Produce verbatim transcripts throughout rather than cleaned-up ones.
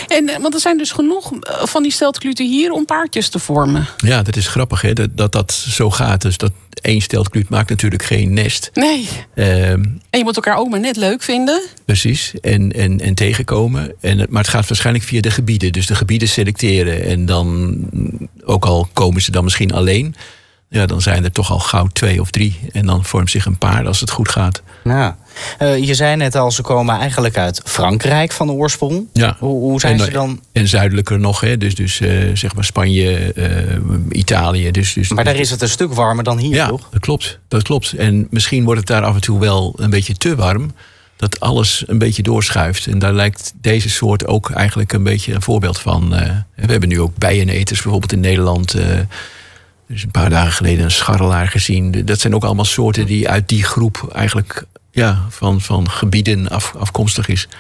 En, want er zijn dus genoeg van die steltkluten hier om paardjes te vormen. Ja, dat is grappig hè, dat, dat dat zo gaat. Dus dat één steltkluut maakt natuurlijk geen nest. Nee. Uh, en je moet elkaar ook maar net leuk vinden. Precies, en, en, en tegenkomen. En, maar het gaat waarschijnlijk via de gebieden. Dus de gebieden selecteren. En dan, ook al komen ze dan misschien alleen, ja, dan zijn er toch al gauw twee of drie. En dan vormt zich een paar als het goed gaat. Ja. Uh, je zei net al, ze komen eigenlijk uit Frankrijk van de oorsprong. Ja. Hoe, hoe zijn en, ze dan? En zuidelijker nog, hè? Dus, dus uh, zeg maar Spanje, uh, Italië. Dus, dus, maar daar is het een stuk warmer dan hier, ja, toch? dat klopt, dat klopt. En misschien wordt het daar af en toe wel een beetje te warm, dat alles een beetje doorschuift. En daar lijkt deze soort ook eigenlijk een beetje een voorbeeld van. Uh, we hebben nu ook bijeneters bijvoorbeeld in Nederland. Uh, dus een paar dagen geleden een scharrelaar gezien. Dat zijn ook allemaal soorten die uit die groep eigenlijk ja, van, van gebieden af, afkomstig is.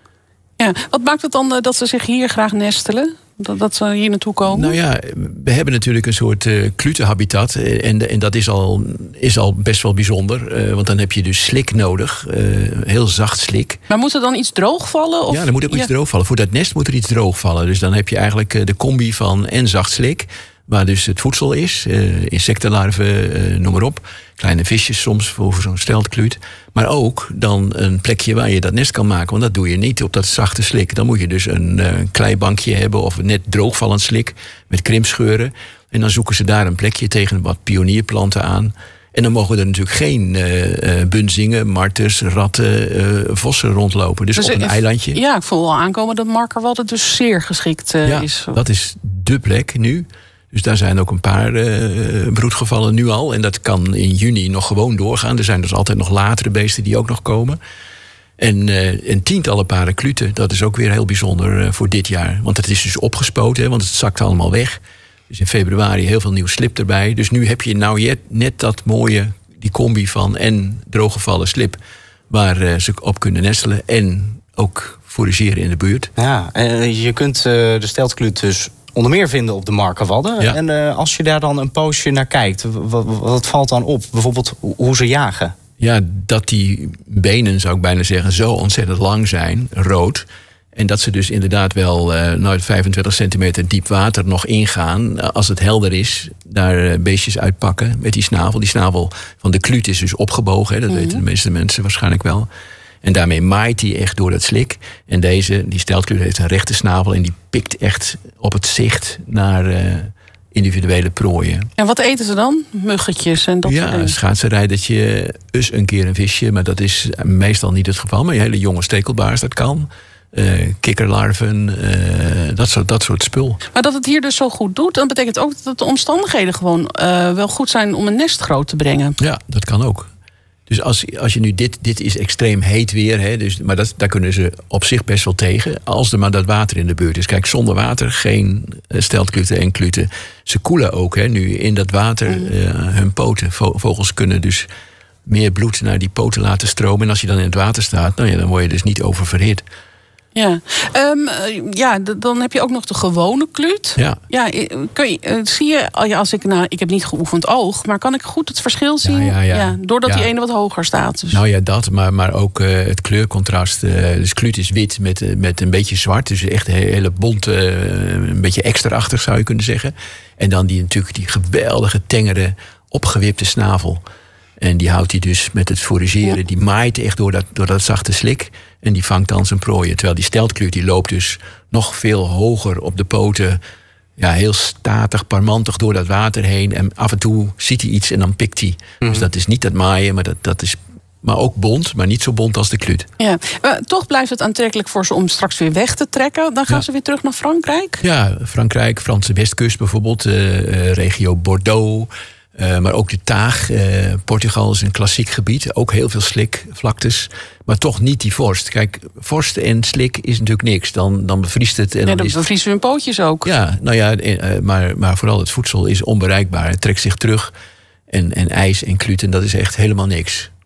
Ja, wat maakt het dan uh, dat ze zich hier graag nestelen? Dat, dat ze hier naartoe komen? Nou ja, we hebben natuurlijk een soort uh, klutenhabitat. En, en dat is al, is al best wel bijzonder. Uh, want dan heb je dus slik nodig. Uh, heel zacht slik. Maar moet er dan iets droog vallen? Of? Ja, er moet ook ja. iets droog vallen. Voor dat nest moet er iets droog vallen. Dus dan heb je eigenlijk uh, de combi van en zacht slik, waar dus het voedsel is. Uh, insectenlarven, uh, noem maar op. Kleine visjes soms voor zo'n steltkluut. Maar ook dan een plekje waar je dat nest kan maken. Want dat doe je niet op dat zachte slik. Dan moet je dus een uh, kleibankje hebben of een net droogvallend slik met krimpscheuren. En dan zoeken ze daar een plekje tegen wat pionierplanten aan. En dan mogen er natuurlijk geen uh, bunzingen, marters, ratten, uh, vossen rondlopen. Dus, dus op een if, eilandje. Ja, ik voel al aankomen dat Markerwadde dus zeer geschikt uh, ja, is. Dat is dé plek nu. Dus daar zijn ook een paar uh, broedgevallen nu al. En dat kan in juni nog gewoon doorgaan. Er zijn dus altijd nog latere beesten die ook nog komen. En, uh, en tientallen paren kluten. Dat is ook weer heel bijzonder uh, voor dit jaar. Want het is dus opgespoten, hè, want het zakt allemaal weg. Dus in februari heel veel nieuw slip erbij. Dus nu heb je nou net dat mooie, die combi van en drooggevallen slip, waar uh, ze op kunnen nestelen en ook forageren in de buurt. Ja, uh, je kunt uh, de steltkluut dus onder meer vinden op de Markerwadde. Ja. En uh, als je daar dan een poosje naar kijkt, wat, wat valt dan op? Bijvoorbeeld hoe ze jagen? Ja, dat die benen, zou ik bijna zeggen, zo ontzettend lang zijn, rood. En dat ze dus inderdaad wel uh, nou, vijfentwintig centimeter diep water nog ingaan. Als het helder is, daar uh, beestjes uitpakken met die snavel. Die snavel van de kluut is dus opgebogen. Hè, dat mm-hmm. weten de meeste mensen waarschijnlijk wel. En daarmee maait hij echt door dat slik. En deze, die steltkluut, heeft een rechte snavel en die pikt echt op het zicht naar uh, individuele prooien. En wat eten ze dan? Muggetjes en dat soort dingen? Ja, schaatsenrijdertje, us een keer een visje. Maar dat is meestal niet het geval. Maar je hele jonge stekelbaars, dat kan. Uh, kikkerlarven, uh, dat, soort, dat soort spul. Maar dat het hier dus zo goed doet, dan betekent ook dat de omstandigheden gewoon uh, wel goed zijn om een nest groot te brengen. Ja, dat kan ook. Dus als, als je nu dit, dit is extreem heet weer, hè, dus, maar dat, daar kunnen ze op zich best wel tegen, als er maar dat water in de buurt is. Kijk, zonder water geen steltkluten en kluten. Ze koelen ook hè, nu in dat water mm. uh, hun poten. Vogels kunnen dus meer bloed naar die poten laten stromen. En als je dan in het water staat, nou ja, dan word je dus niet oververhit. Ja, um, ja, dan heb je ook nog de gewone kluut. Ja. Ja, kun je, zie je, als ik, nou, ik heb niet geoefend oog, maar kan ik goed het verschil zien? Ja, ja, ja. Ja, doordat ja. die ene wat hoger staat. Dus. Nou ja, dat, maar, maar ook uh, het kleurcontrast. Uh, dus kluut is wit met, uh, met een beetje zwart. Dus echt een hele bonte, uh, een beetje extra-achtig zou je kunnen zeggen. En dan die natuurlijk die geweldige, tengere, opgewipte snavel. En die houdt hij dus met het forageren. Ja. Die maait echt door dat, door dat zachte slik. En die vangt dan zijn prooien. Terwijl die steltkluut die loopt dus nog veel hoger op de poten. Ja, heel statig, parmantig door dat water heen. En af en toe ziet hij iets en dan pikt hij. Mm-hmm. Dus dat is niet dat maaien, maar dat, dat is maar ook bont. Maar niet zo bont als de kluut. Ja, maar toch blijft het aantrekkelijk voor ze om straks weer weg te trekken. Dan gaan ja. ze weer terug naar Frankrijk? Ja, Frankrijk, Franse Westkust bijvoorbeeld. Uh, uh, regio Bordeaux. Uh, maar ook de Taag. Uh, Portugal is een klassiek gebied. Ook heel veel slikvlaktes. Maar toch niet die vorst. Kijk, vorst en slik is natuurlijk niks. Dan, dan bevriest het. En ja, dan, dan is bevriezen hun pootjes ook. Ja, nou ja, uh, maar, maar vooral het voedsel is onbereikbaar. Het trekt zich terug. En, en ijs en gluten, dat is echt helemaal niks.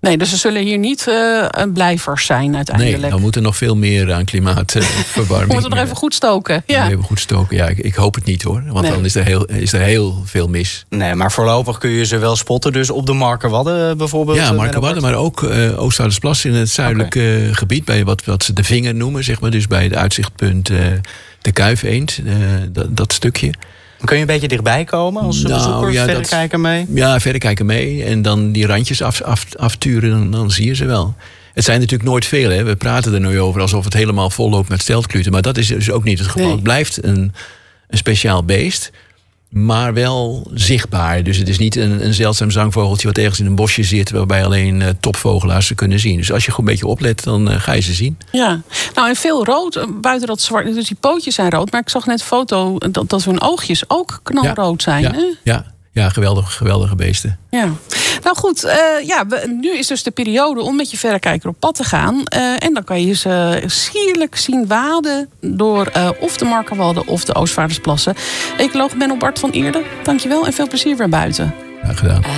Nee, dus er zullen hier niet uh, blijvers zijn uiteindelijk. Nee, dan moet er nog veel meer aan klimaatverwarming. We moeten nog even goed stoken. Ja. Even goed stoken, ja. Ik, ik hoop het niet hoor. Want nee. dan is er, heel, is er heel veel mis. Nee, maar voorlopig kun je ze wel spotten. Dus op de Markerwadden bijvoorbeeld. Ja, Markerwadden, maar ook uh, Oostvaardersplas in het zuidelijke okay. gebied. Bij wat, wat ze de vinger noemen, zeg maar. Dus bij het uitzichtpunt uh, de Kuifeend. Uh, dat, dat stukje. Kun je een beetje dichtbij komen als nou, bezoeker? Ja, verrekijker mee? Ja, verrekijker mee. En dan die randjes af, af, afturen, dan, dan zie je ze wel. Het zijn natuurlijk nooit veel. Hè. We praten er nu over alsof het helemaal vol loopt met steltkluten. Maar dat is dus ook niet het geval. Nee. Het blijft een, een speciaal beest. Maar wel zichtbaar. Dus het is niet een, een zeldzaam zangvogeltje wat ergens in een bosje zit, waarbij alleen uh, topvogelaars ze kunnen zien. Dus als je gewoon een beetje oplet, dan uh, ga je ze zien. Ja, nou en veel rood, buiten dat zwart. Dus die pootjes zijn rood. Maar ik zag net een foto dat, dat hun oogjes ook knalrood zijn. Ja, hè? ja. Ja, geweldige, geweldige beesten. Ja. Nou goed, uh, ja, we, nu is dus de periode om met je verrekijker op pad te gaan. Uh, en dan kan je ze sierlijk zien waden door uh, of de Markerwadden of de Oostvaardersplassen. Ecoloog Benno Bart van Eerde, dankjewel en veel plezier weer buiten. Graag gedaan.